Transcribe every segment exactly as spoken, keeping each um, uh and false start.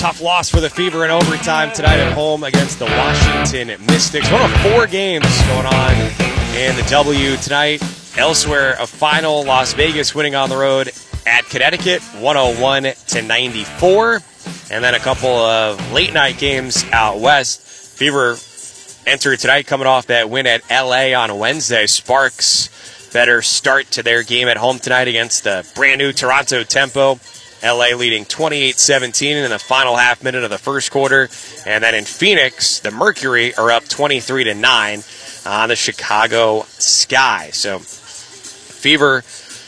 Tough loss for the Fever in overtime tonight at home against the Washington Mystics. One of four games going on in the W tonight. Elsewhere, a final, Las Vegas winning on the road at Connecticut, one oh one to ninety-four. And then a couple of late-night games out west. Fever entered tonight coming off that win at L A on Wednesday. Sparks, better start to their game at home tonight against the brand-new Toronto Tempo. L A leading twenty-eight seventeen in the final half minute of the first quarter. And then in Phoenix, the Mercury are up twenty-three to nine on the Chicago Sky. So Fever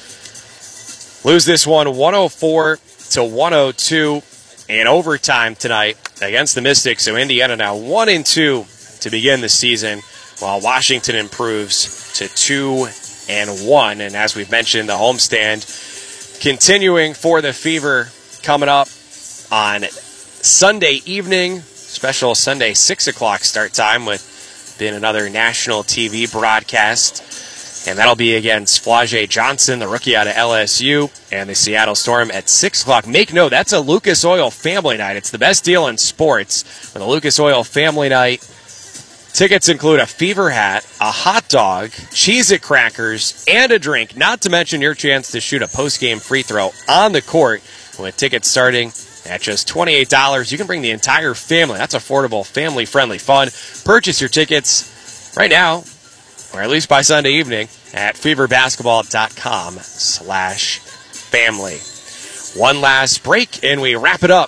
lose this one one oh four to one oh two in overtime tonight against the Mystics. So Indiana now one and two to begin the season, while Washington improves to two and one. And as we've mentioned, the homestand continuing for the Fever coming up on Sunday evening. Special Sunday six o'clock start time with then another national T V broadcast. And that'll be against Flau'jae Johnson, the rookie out of L S U, and the Seattle Storm at six o'clock. Make note, that's a Lucas Oil family night. It's the best deal in sports with a Lucas Oil family night. Tickets include a Fever hat, a hot dog, Cheez-It crackers, and a drink, not to mention your chance to shoot a post-game free throw on the court. With tickets starting at just twenty-eight dollars, you can bring the entire family. That's affordable, family-friendly fun. Purchase your tickets right now, or at least by Sunday evening, at feverbasketball.com slash family. One last break, and we wrap it up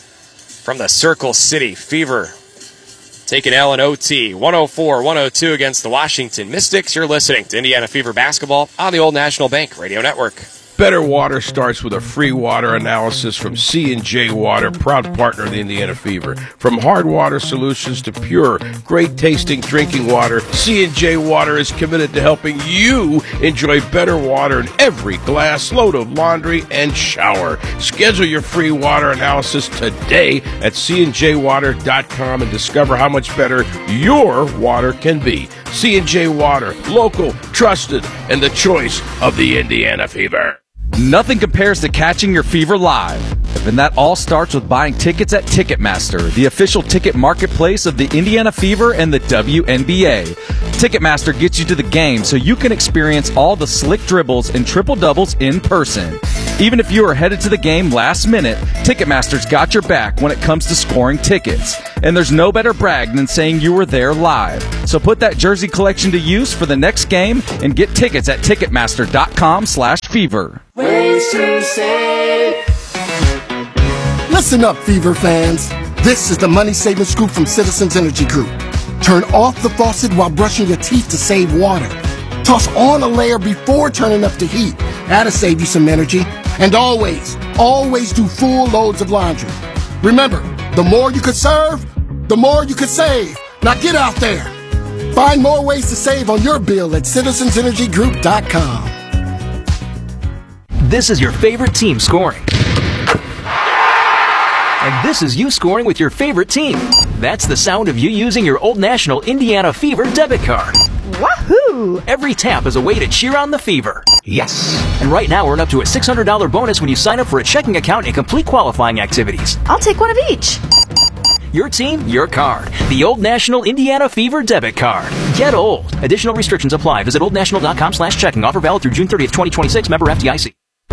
from the Circle City. Fever taking L and O T, one oh four one oh two against the Washington Mystics. You're listening to Indiana Fever Basketball on the Old National Bank Radio Network. Better Water starts with a free water analysis from C and J Water, proud partner of the Indiana Fever. From hard water solutions to pure, great-tasting drinking water, C and J Water is committed to helping you enjoy better water in every glass, load of laundry, and shower. Schedule your free water analysis today at c and j water dot com and discover how much better your water can be. C and J Water, local, trusted, and the choice of the Indiana Fever. Nothing compares to catching your Fever live. And that all starts with buying tickets at Ticketmaster, the official ticket marketplace of the Indiana Fever and the W N B A. Ticketmaster gets you to the game so you can experience all the slick dribbles and triple-doubles in person. Even if you are headed to the game last minute, Ticketmaster's got your back when it comes to scoring tickets. And there's no better brag than saying you were there live. So put that jersey collection to use for the next game and get tickets at Ticketmaster.com slash Fever. Ways to save. Listen up, Fever fans. This is the money saving scoop from Citizens Energy Group. Turn off the faucet while brushing your teeth to save water. Toss on a layer before turning up the heat. That'll save you some energy. And always, always do full loads of laundry. Remember, the more you could serve, the more you could save. Now get out there. Find more ways to save on your bill at citizens energy group dot com. This is your favorite team scoring. And this is you scoring with your favorite team. That's the sound of you using your Old National Indiana Fever debit card. Wahoo! Every tap is a way to cheer on the Fever. Yes. And right now, earn up to a six hundred dollars bonus when you sign up for a checking account and complete qualifying activities. I'll take one of each. Your team, your card. The Old National Indiana Fever debit card. Get old. Additional restrictions apply. Visit oldnational.com slash checking. Offer valid through June thirtieth, twenty twenty-six. Member F D I C.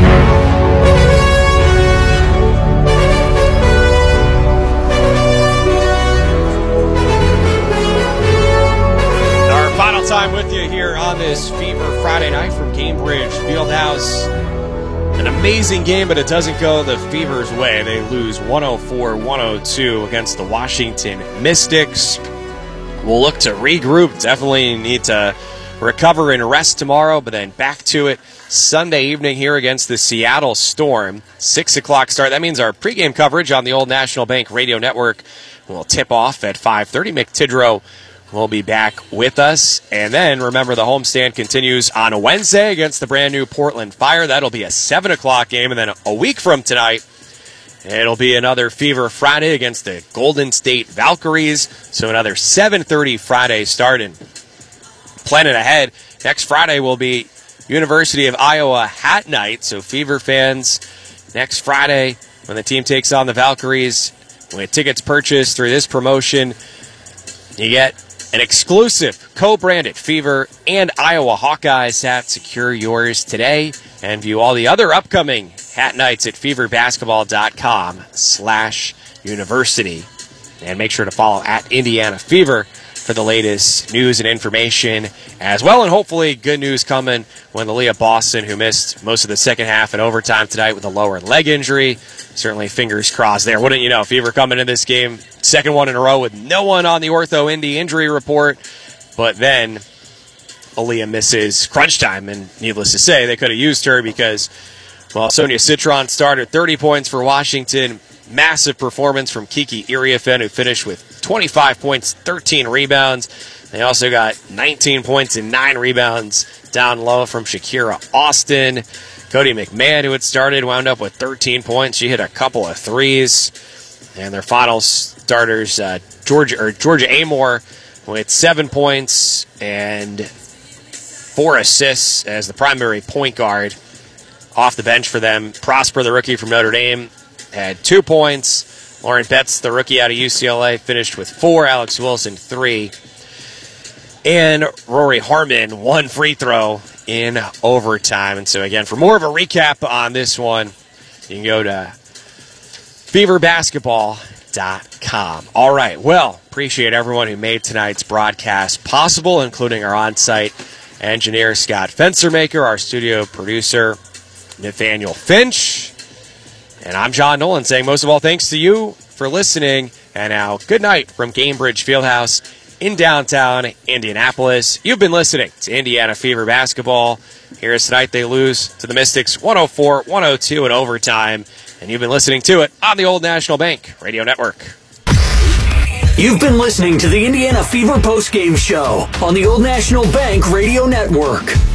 Final time with you here on this Fever Friday night from Cambridge Fieldhouse. An amazing game, but it doesn't go the Fever's way. They lose one oh four one oh two against the Washington Mystics. We'll look to regroup. Definitely need to recover and rest tomorrow, but then back to it Sunday evening here against the Seattle Storm. six o'clock start. That means our pregame coverage on the Old National Bank Radio Network will tip off at five thirty. Mick Tidrow will be back with us. And then, remember, the homestand continues on a Wednesday against the brand-new Portland Fire. That'll be a seven o'clock game. And then a week from tonight, it'll be another Fever Friday against the Golden State Valkyries. So another seven thirty Friday start. And planning ahead, next Friday will be University of Iowa Hat Night. So Fever fans, next Friday, when the team takes on the Valkyries, With tickets purchased through this promotion, you get an exclusive co-branded Fever and Iowa Hawkeyes hat. Secure yours today and view all the other upcoming hat nights at feverbasketball.com slash university. And make sure to follow at Indiana Fever for the latest news and information as well. And hopefully good news coming when Aaliyah Boston, who missed most of the second half and overtime tonight with a lower leg injury. Certainly fingers crossed there. Wouldn't you know, Fever coming in this game, second one in a row with no one on the Ortho Indy injury report. But then Aaliyah misses crunch time, and needless to say, they could have used her because, well, Sonia Citron started thirty points for Washington. Massive performance from Kiki Iriafen, who finished with twenty-five points, thirteen rebounds. They also got nineteen points and nine rebounds down low from Shakira Austin. Cody McMahon, who had started, wound up with thirteen points. She hit a couple of threes. And their final starters, uh, Georgia, or Georgia Amore, with seven points and four assists as the primary point guard. Off the bench for them, Prosper, the rookie from Notre Dame, had two points. Lauren Betts, the rookie out of U C L A, finished with four. Alex Wilson, three. And Rory Harmon, one free throw in overtime. And so, again, for more of a recap on this one, you can go to fever basketball dot com. All right, well, appreciate everyone who made tonight's broadcast possible, including our on-site engineer, Scott Fencermaker, our studio producer, Nathaniel Finch. And I'm John Nolan saying most of all thanks to you for listening. And now, good night from Gainbridge Fieldhouse in downtown Indianapolis. You've been listening to Indiana Fever Basketball. Here is tonight they lose to the Mystics one oh four one oh two in overtime. And you've been listening to it on the Old National Bank Radio Network. You've been listening to the Indiana Fever Postgame Show on the Old National Bank Radio Network.